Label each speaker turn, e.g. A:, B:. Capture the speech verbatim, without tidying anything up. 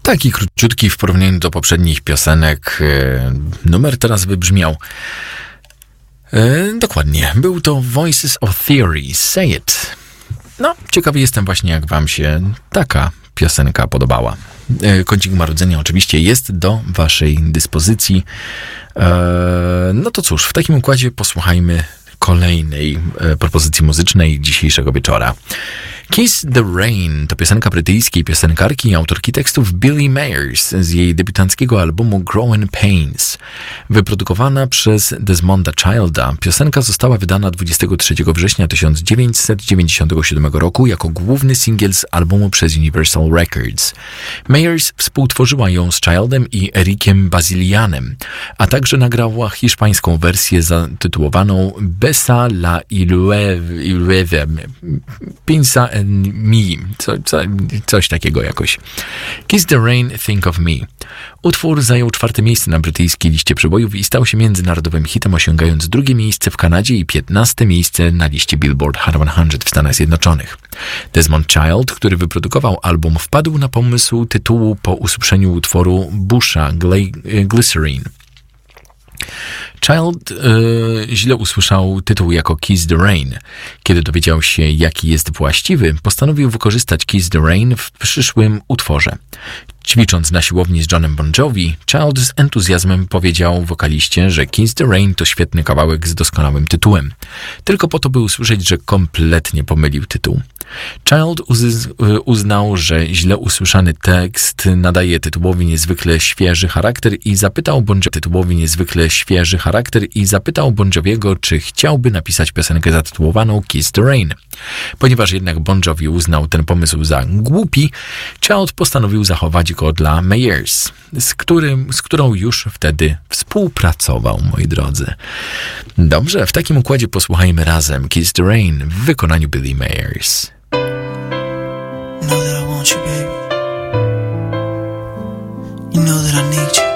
A: Taki króciutki w porównaniu do poprzednich piosenek numer teraz wybrzmiał. E, dokładnie. Był to Voices of Theory, Say It. No, ciekawy jestem właśnie, jak wam się taka piosenka podobała. E, kącik marudzenia oczywiście jest do waszej dyspozycji. E, no to cóż, w takim układzie posłuchajmy kolejnej e, propozycji muzycznej dzisiejszego wieczora. Kiss the Rain to piosenka brytyjskiej piosenkarki i autorki tekstów Billie Mayers z jej debiutanckiego albumu Growing Pains. Wyprodukowana przez Desmonda Childa, piosenka została wydana dwudziestego trzeciego września tysiąc dziewięćset dziewięćdziesiątego siódmego roku jako główny singiel z albumu przez Universal Records. Mayers współtworzyła ją z Childem i Ericiem Bazilianem, a także nagrała hiszpańską wersję zatytułowaną Besa la Ilueve, Pinsa Me, co, co, coś takiego jakoś. Kiss the Rain, Think of Me. Utwór zajął czwarte miejsce na brytyjskiej liście przebojów i stał się międzynarodowym hitem, osiągając drugie miejsce w Kanadzie i piętnaste miejsce na liście Billboard Hot sto w Stanach Zjednoczonych. Desmond Child, który wyprodukował album, wpadł na pomysł tytułu po usłyszeniu utworu Busha Glycerine. Child yy, źle usłyszał tytuł jako Kiss the Rain. Kiedy dowiedział się, jaki jest właściwy, postanowił wykorzystać Kiss the Rain w przyszłym utworze. Ćwicząc na siłowni z Johnem Bon Jovi, Child z entuzjazmem powiedział wokaliście, że Kiss the Rain to świetny kawałek z doskonałym tytułem. Tylko po to, by usłyszeć, że kompletnie pomylił tytuł. Child uz- uznał, że źle usłyszany tekst nadaje tytułowi niezwykle świeży charakter i zapytał Bon Jovi, tytułowi niezwykle świeży charakter i zapytał Bon Joviego, czy chciałby napisać piosenkę zatytułowaną Kiss the Rain. Ponieważ jednak Bon Jovi uznał ten pomysł za głupi, Child postanowił zachować go dla Mayers, z, którym, z którą już wtedy współpracował, moi drodzy. Dobrze, w takim układzie posłuchajmy razem Kiss the Rain w wykonaniu Billie Mayers.
B: Know that I want you, baby. You know that I need you.